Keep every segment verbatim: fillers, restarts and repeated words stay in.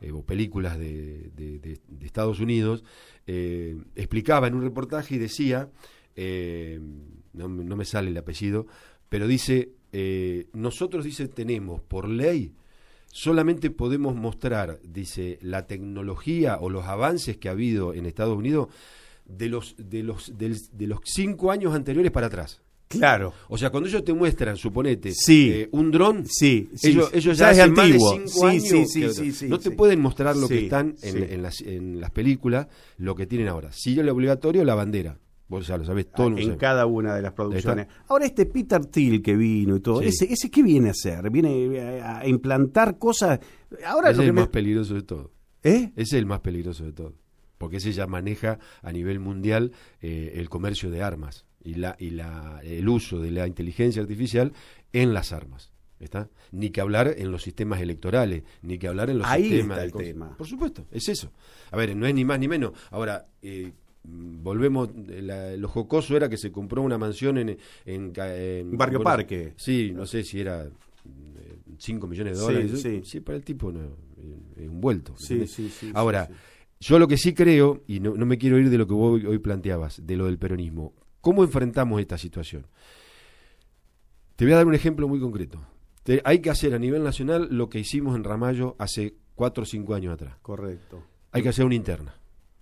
eh, o películas de, de, de, de Estados Unidos, eh, explicaba en un reportaje y decía, eh, no, no me sale el apellido, pero dice, eh, nosotros, dice, tenemos por ley, solamente podemos mostrar, dice, la tecnología o los avances que ha habido en Estados Unidos de los, de los, del, de los cinco años anteriores para atrás. Claro. O sea, cuando ellos te muestran, suponete, sí. eh, un dron, sí, sí, ellos, sí. ellos ya, ya hace más de cinco sí, años sí, sí, que sí, sí, no te sí. pueden mostrar lo sí, que están en, sí. en, las, en las películas, lo que tienen ahora. Sí, es obligatorio la bandera. Vos ya lo sabés, todo ah, en cada una de las producciones. Ahora este Peter Thiel que vino y todo, sí. ese, ese ¿qué viene a hacer? ¿Viene a implantar cosas? Ahora ese lo es que el me... más peligroso de todo. ¿Eh? Ese es el más peligroso de todo. Porque ese ya maneja a nivel mundial eh, el comercio de armas y la y la el uso de la inteligencia artificial en las armas. ¿Está? Ni que hablar en los sistemas electorales, ni que hablar en los Ahí sistemas está de el tema. Por supuesto, es eso. A ver, no es ni más ni menos. Ahora, eh, volvemos, la, lo jocoso era que se compró una mansión en, en, en Barrio bueno, Parque. Sí, no sé si era cinco millones de dólares. Sí, sí. sí para el tipo no, es un vuelto. Sí, sí, sí, Ahora, sí, sí. yo lo que sí creo, y no, no me quiero ir de lo que vos hoy, hoy planteabas, de lo del peronismo, ¿cómo enfrentamos esta situación? Te voy a dar un ejemplo muy concreto. Te, hay que hacer a nivel nacional lo que hicimos en Ramallo hace cuatro o cinco años atrás. Correcto. Hay que hacer una interna.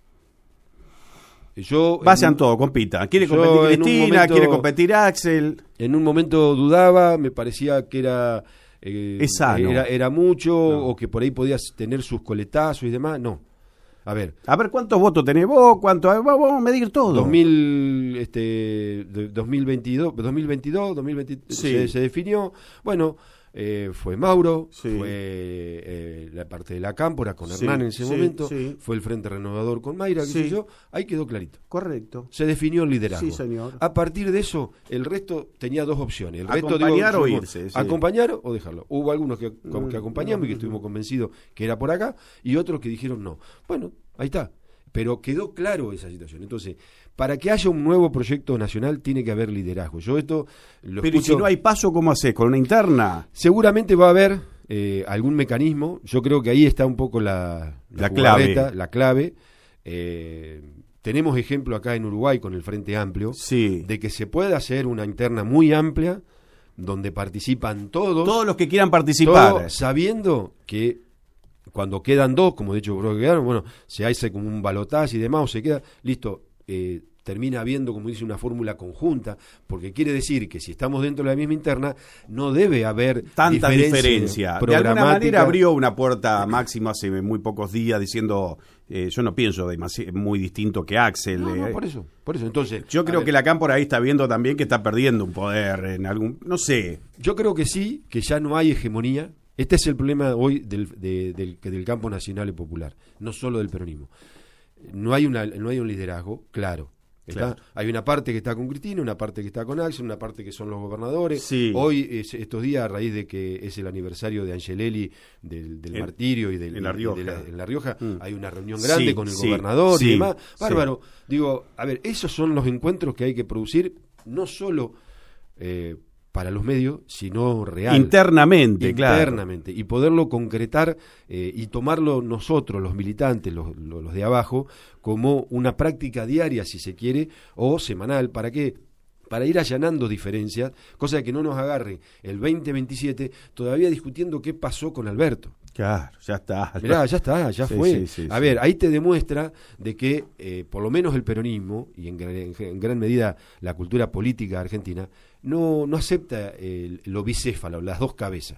Yo Vayan todo, compita. Quiere competir Cristina, momento, quiere competir Axel. En un momento dudaba, me parecía que era eh, es sano. era, era mucho, no. o que por ahí podías tener sus coletazos y demás. No. A ver. A ver, ¿cuántos votos tenés vos? ¿Cuánto? Vamos a medir todo. dos mil, este, dos mil veintidós, dos mil veintidós, dos mil veinte, sí. se, se definió. Bueno, eh, fue Mauro, sí. fue eh, la parte de la Cámpora con sí, Hernán en ese sí, momento, sí. fue el Frente Renovador con Mayra, qué sí. sé yo, ahí quedó clarito. Correcto. Se definió el liderazgo. Sí, señor. A partir de eso, el resto tenía dos opciones. El resto, acompañar digo, o fuimos, irse. Sí. Acompañar o dejarlo. Hubo algunos que, mm, que acompañamos mm, y que estuvimos convencidos que era por acá, y otros que dijeron no. Bueno, ahí está. Pero quedó claro esa situación. Entonces, para que haya un nuevo proyecto nacional tiene que haber liderazgo. Yo esto lo Pero escucho, si no hay paso, ¿cómo haces? ¿Con una interna? Seguramente va a haber eh, algún mecanismo. Yo creo que ahí está un poco la, la, la clave. clave. La clave. Eh, tenemos ejemplo acá en Uruguay con el Frente Amplio sí. de que se puede hacer una interna muy amplia donde participan todos. Todos los que quieran participar. Todo, sabiendo que cuando quedan dos, como de hecho creo que quedaron, bueno, se hace como un balotaje y demás, o se queda, listo, eh, termina habiendo, como dice, una fórmula conjunta, porque quiere decir que si estamos dentro de la misma interna, no debe haber tanta diferencia. diferencia. De alguna manera abrió una puerta Máximo hace muy pocos días diciendo, eh, yo no pienso demasi- muy distinto que Axel. No, no, eh. por eso, por eso. Entonces, yo creo ver, que la Cámpora ahí está viendo también que está perdiendo un poder en algún, no sé. Yo creo que sí, que ya no hay hegemonía. Este es el problema hoy del, de, del, del campo nacional y popular, no solo del peronismo. No hay, una, no hay un liderazgo claro. ¿Está? Claro. Hay una parte que está con Cristina, una parte que está con Axel, una parte que son los gobernadores. Sí. Hoy, es, estos días, a raíz de que es el aniversario de Angelelli, del, del en, martirio y del, en La Rioja, de la, en la Rioja mm. hay una reunión grande sí, con el sí, gobernador sí, y demás. Bárbaro. Sí. Digo, a ver, esos son los encuentros que hay que producir, no solo eh, para los medios, sino real. Internamente, Internamente, claro. Y poderlo concretar eh, y tomarlo nosotros, los militantes, los, los, los de abajo, como una práctica diaria, si se quiere, o semanal. ¿Para qué? Para ir allanando diferencias, cosa de que no nos agarre el veinte veintisiete todavía discutiendo qué pasó con Alberto. Claro, ya está. Mirá, ya está, ya sí, fue. Sí, sí, a sí. ver, ahí te demuestra de que eh, por lo menos el peronismo, y en, en, en gran medida la cultura política argentina, no, no acepta el, lo bicéfalo, las dos cabezas.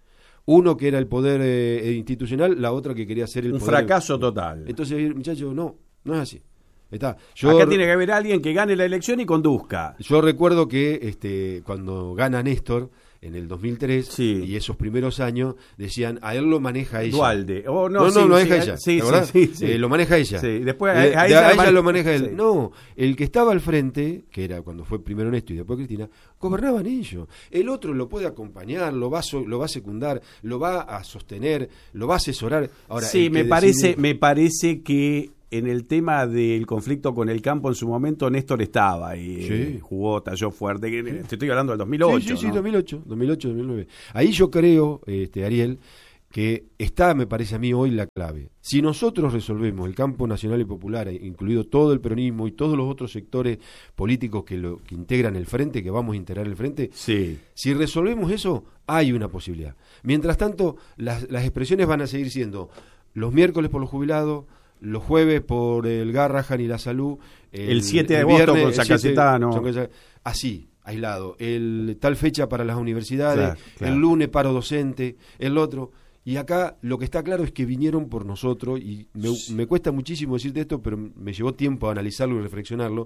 Uno que era el poder eh, institucional, la otra que quería ser el Un poder... Un fracaso total. Entonces, muchachos, no, no es así. Está. Yo, Acá tiene que haber alguien que gane la elección y conduzca. Yo recuerdo que este, cuando gana Néstor en el dos mil tres sí. y esos primeros años decían, a él lo maneja ella. Dualde. Oh, no, no, sí, no, lo sí, maneja ella. Sí, ¿verdad? sí, sí, sí. Eh, lo maneja ella. Sí. Después a, a, a ella, ella, man... lo maneja él. Sí. No, el que estaba al frente, que era cuando fue primero Néstor y después Cristina, gobernaban ellos. El otro lo puede acompañar, lo va a, so, lo va a secundar, lo va a sostener, lo va a asesorar. Ahora, sí, me decide... parece, me parece que en el tema del conflicto con el campo en su momento Néstor estaba y sí. eh, jugó, talló fuerte. Te estoy hablando del dos mil ocho. Sí, sí, sí, ¿no? dos mil ocho, dos mil ocho, dos mil nueve. Ahí yo creo, este, Ariel, que está, me parece a mí, hoy la clave. Si nosotros resolvemos el campo nacional y popular, incluido todo el peronismo y todos los otros sectores políticos que, lo, que integran el frente, que vamos a integrar el frente, sí. si resolvemos eso, hay una posibilidad. Mientras tanto, las, las expresiones van a seguir siendo los miércoles por los jubilados, los jueves por el Garrahan y la salud, el, el siete de agosto con Sacacetano, así, aislado, el tal fecha para las universidades, claro, claro. el lunes paro docente, el otro. Y acá lo que está claro es que vinieron por nosotros, y me, me cuesta muchísimo decirte esto, pero me llevó tiempo a analizarlo y reflexionarlo.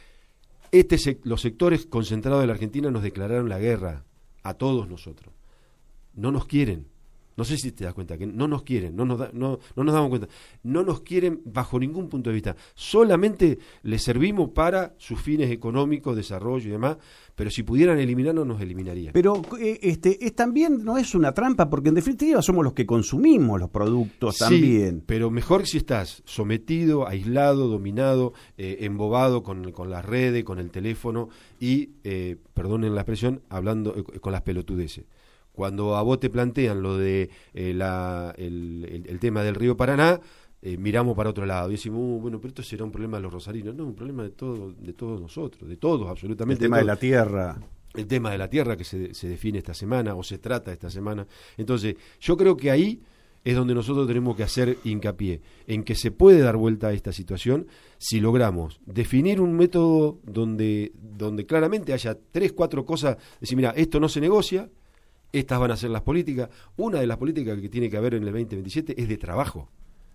Este sec- los sectores concentrados de la Argentina nos declararon la guerra a todos nosotros. No nos quieren. No sé si te das cuenta que no nos quieren, no nos, da, no, no nos damos cuenta. No nos quieren bajo ningún punto de vista. Solamente les servimos para sus fines económicos, desarrollo y demás, pero si pudieran eliminarnos, nos eliminarían. Pero eh, este es también no es una trampa, porque en definitiva somos los que consumimos los productos sí, también. Pero mejor si estás sometido, aislado, dominado, eh, embobado con, con las redes, con el teléfono y, eh, perdonen la expresión, hablando eh, con las pelotudeces. Cuando a vos te plantean lo de eh, la, el, el, el tema del río Paraná, eh, miramos para otro lado y decimos, uh, bueno, pero esto será un problema de los rosarinos. No, un problema de, todo, de todos nosotros, de todos, absolutamente. El tema de, de la tierra. El tema de la tierra que se, se define esta semana o se trata esta semana. Entonces, yo creo que ahí es donde nosotros tenemos que hacer hincapié, en que se puede dar vuelta a esta situación si logramos definir un método donde, donde claramente haya tres, cuatro cosas, decir, mira, esto no se negocia, estas van a ser las políticas. Una de las políticas que tiene que haber en el veinte veintisiete es de trabajo.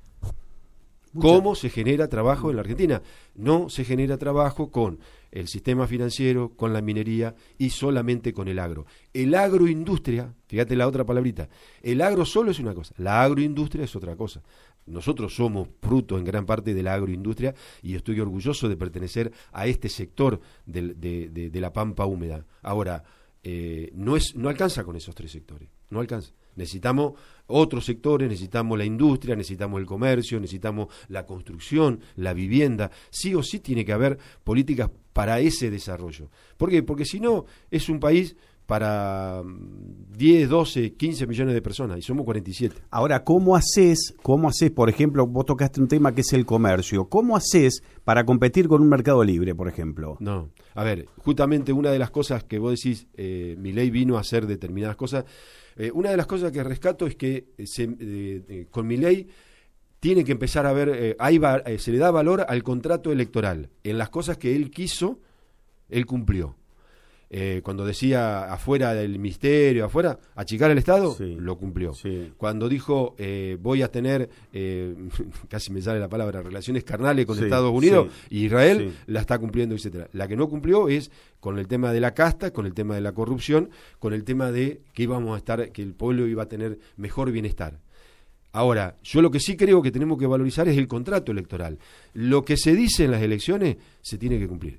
Mucha. ¿Cómo se genera trabajo en la Argentina? No se genera trabajo con el sistema financiero, con la minería y solamente con el agro. El agroindustria, fíjate la otra palabrita, el agro solo es una cosa, la agroindustria es otra cosa. Nosotros somos fruto en gran parte de la agroindustria y estoy orgulloso de pertenecer a este sector de, de, de, de la pampa húmeda. Ahora, Eh, no es no alcanza con esos tres sectores, no alcanza. Necesitamos otros sectores, necesitamos la industria, necesitamos el comercio, necesitamos la construcción, la vivienda. Sí o sí tiene que haber políticas para ese desarrollo. ¿Por qué? Porque si no, es un país para diez, doce, quince millones de personas y somos cuarenta y siete. Ahora, ¿cómo haces, cómo haces, por ejemplo, vos tocaste un tema que es el comercio, ¿cómo haces para competir con un mercado libre, por ejemplo? No, a ver, justamente una de las cosas que vos decís, eh, Milei vino a hacer determinadas cosas, eh, una de las cosas que rescato es que se, eh, eh, con Milei tiene que empezar a ver, eh, ahí va, eh, se le da valor al contrato electoral, en las cosas que él quiso, él cumplió. Eh, cuando decía afuera del ministerio, afuera, achicar el Estado, sí, lo cumplió. Sí. Cuando dijo eh, voy a tener, eh, casi me sale la palabra, relaciones carnales con sí, Estados Unidos sí, y Israel, sí, la está cumpliendo, etcétera. La que no cumplió es con el tema de la casta, con el tema de la corrupción, con el tema de que íbamos a estar, que el pueblo iba a tener mejor bienestar. Ahora, yo lo que sí creo que tenemos que valorizar es el contrato electoral. Lo que se dice en las elecciones se tiene que cumplir.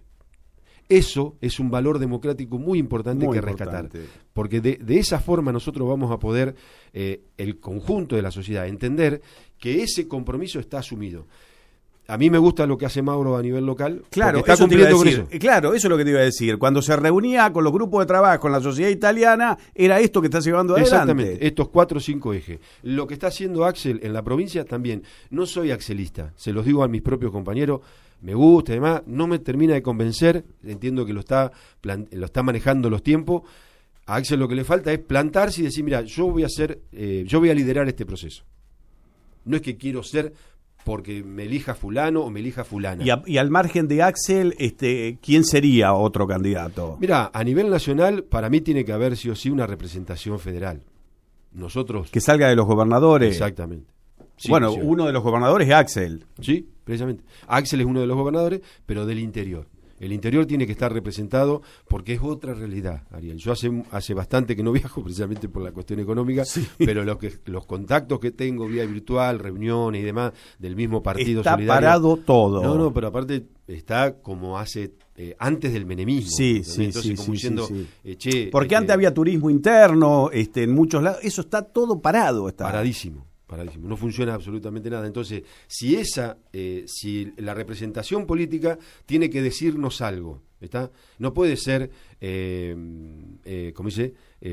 Eso es un valor democrático muy importante muy que importante. rescatar, porque de, de esa forma nosotros vamos a poder, eh, el conjunto de la sociedad, entender que ese compromiso está asumido. A mí me gusta lo que hace Mauro a nivel local, claro, está eso te iba a cumpliendo decir, con eso. Claro, eso es lo que te iba a decir. Cuando se reunía con los grupos de trabajo en la sociedad italiana, era esto que estás llevando adelante. Exactamente, estos cuatro o cinco ejes. Lo que está haciendo Axel en la provincia también. No soy axelista, se los digo a mis propios compañeros, me gusta y demás, no me termina de convencer, entiendo que lo está, plan, lo está manejando los tiempos. A Axel lo que le falta es plantarse y decir, mira, yo voy a hacer, eh, yo voy a liderar este proceso. No es que quiero ser porque me elija fulano o me elija fulana. Y, a, y al margen de Axel, este, ¿quién sería otro candidato? Mira, a nivel nacional, para mí tiene que haber sí o sí una representación federal. Nosotros... Que salga de los gobernadores. Exactamente. Sí, bueno, sí, uno de los gobernadores es Axel. Sí, precisamente. Axel es uno de los gobernadores, pero del interior. El interior tiene que estar representado porque es otra realidad, Ariel. Yo hace hace bastante que no viajo, precisamente por la cuestión económica, sí, pero lo que, los contactos que tengo vía virtual, reuniones y demás, del mismo Partido está Solidario... Está parado todo. No, no, pero aparte está como hace... Eh, antes del menemismo. Sí, sí, entonces, sí, como sí, diciendo, sí, sí. Eh, che, porque este, antes había turismo interno, este, en muchos lados, eso está todo parado. Está. Paradísimo. Paradísimo, no funciona absolutamente nada. Entonces, si esa, eh, si la representación política tiene que decirnos algo, ¿está? No puede ser, eh, eh, como dice, eh,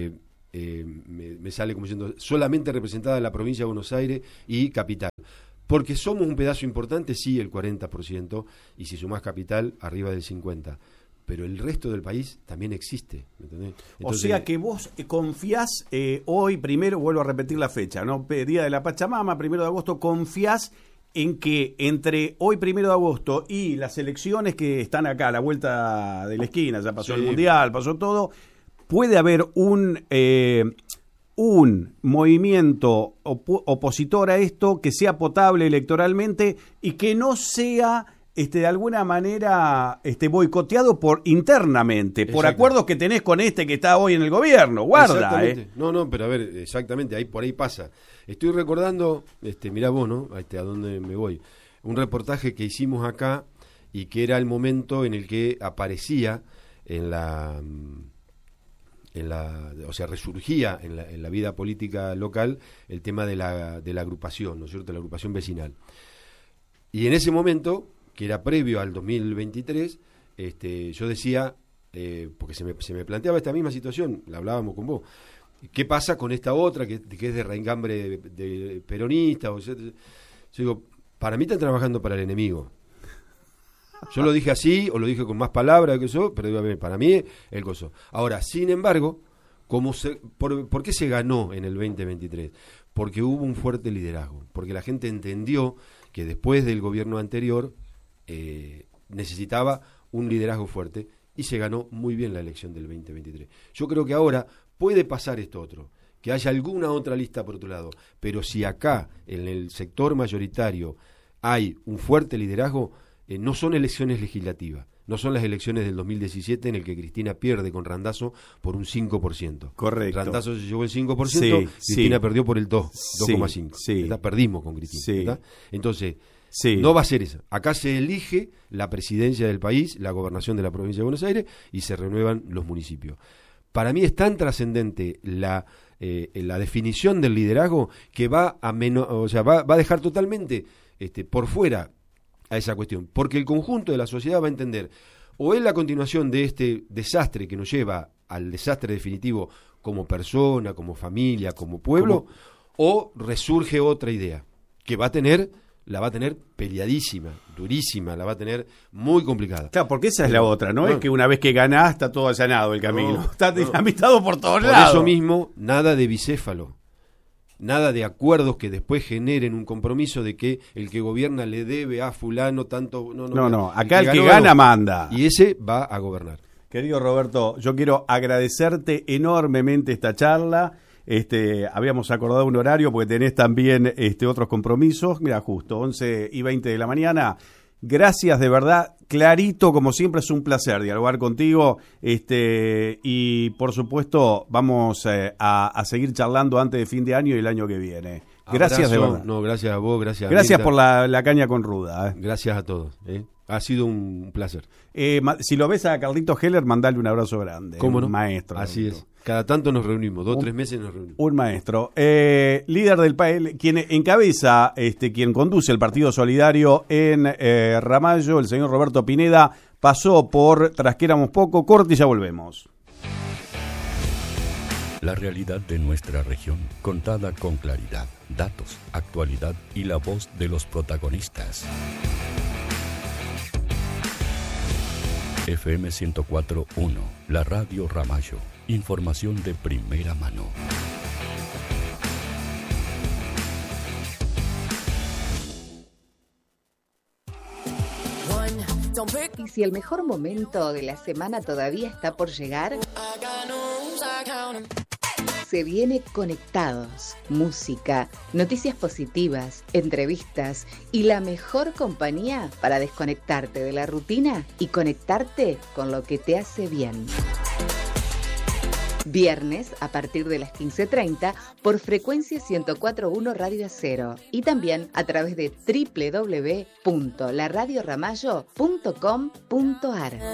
eh, me, me sale como siendo solamente representada la provincia de Buenos Aires y capital. Porque somos un pedazo importante, sí, el cuarenta por ciento, y si sumás capital, arriba del cincuenta por ciento. Pero el resto del país también existe. ¿Me entendés? Entonces, o sea que vos confiás eh, hoy, primero, vuelvo a repetir la fecha, ¿no? Día de la Pachamama, primero de agosto, confiás en que entre hoy, primero de agosto, y las elecciones que están acá a la vuelta de la esquina, ya pasó sí. el Mundial, pasó todo, puede haber un... Eh, un movimiento op- opositor a esto que sea potable electoralmente y que no sea este, de alguna manera este, boicoteado por internamente, por acuerdos que tenés con este que está hoy en el gobierno. Guarda, ¿eh? No, no, pero a ver, exactamente, ahí por ahí pasa. Estoy recordando, este, mirá vos, ¿no? Este, a dónde me voy. Un reportaje que hicimos acá y que era el momento en el que aparecía en la... En la, o sea, resurgía en la, en la vida política local el tema de la, de la agrupación, ¿no es cierto?, la agrupación vecinal. Y en ese momento, que era previo al dos mil veintitrés, este, yo decía, eh, porque se me, se me planteaba esta misma situación, la hablábamos con vos, ¿qué pasa con esta otra que, que es de reengambre de, de peronista? O sea, yo digo, para mí están trabajando para el enemigo. Yo lo dije así, o lo dije con más palabras que eso, pero para mí el coso. Ahora, sin embargo, como se, por, ¿por qué se ganó en el veinte veintitrés? Porque hubo un fuerte liderazgo, porque la gente entendió que después del gobierno anterior eh, necesitaba un liderazgo fuerte y se ganó muy bien la elección del veinte veintitrés. Yo creo que ahora puede pasar esto otro, que haya alguna otra lista por otro lado, pero si acá, en el sector mayoritario, hay un fuerte liderazgo, Eh, no son elecciones legislativas, no son las elecciones del dos mil diecisiete en el que Cristina pierde con Randazzo por un cinco por ciento. Correcto. Randazzo se llevó el cinco por ciento, sí, Cristina sí. perdió por el dos coma cinco por ciento. Sí, sí. Perdimos con Cristina. Sí. Entonces, sí. no va a ser esa. Acá se elige la presidencia del país, la gobernación de la provincia de Buenos Aires y se renuevan los municipios. Para mí es tan trascendente la, eh, la definición del liderazgo que va a, menos, o sea, va, va a dejar totalmente este, por fuera a esa cuestión, porque el conjunto de la sociedad va a entender o es la continuación de este desastre que nos lleva al desastre definitivo como persona, como familia, como pueblo, ¿Cómo? O resurge otra idea que va a tener, la va a tener peleadísima, durísima, la va a tener muy complicada. Claro, porque esa es la otra, ¿no? no. Es que una vez que ganás está todo allanado el camino, no, está dinamitado no. por todos por lados. Por eso mismo, nada de bicéfalo. Nada de acuerdos que después generen un compromiso de que el que gobierna le debe a fulano tanto... No, no, no, no. acá el que, el que ganó, gana manda. Y ese va a gobernar. Querido Roberto, yo quiero agradecerte enormemente esta charla. Este, habíamos acordado un horario porque tenés también este, otros compromisos. Mira, justo, once y veinte de la mañana. Gracias, de verdad, clarito, como siempre es un placer dialogar contigo, este y por supuesto vamos eh, a, a seguir charlando antes de fin de año y el año que viene. Gracias. Abrazo, de verdad. No, gracias a vos, gracias. Gracias a por la, la caña con ruda. Eh. Gracias a todos. Eh. Ha sido un placer. Eh, si lo ves a Carlitos Heller, mandale un abrazo grande. ¿Cómo no? Un maestro. Así es. Cada tanto nos reunimos, dos o tres meses nos reunimos. Un maestro. Eh, líder del país, quien encabeza, este, quien conduce el Partido Solidario en eh, Ramallo, el señor Roberto Pineda, pasó por Trasquéramos Poco. Corte y ya volvemos. La realidad de nuestra región, contada con claridad, datos, actualidad y la voz de los protagonistas. F M ciento cuatro punto uno, la radio Ramallo. Información de primera mano. Y si el mejor momento de la semana todavía está por llegar, se viene Conectados. Música, noticias positivas, entrevistas y la mejor compañía para desconectarte de la rutina y conectarte con lo que te hace bien. Viernes a partir de las quince treinta por frecuencia ciento cuatro punto uno Radio Acero y también a través de doble u doble u doble u punto la radio ramallo punto com punto a r.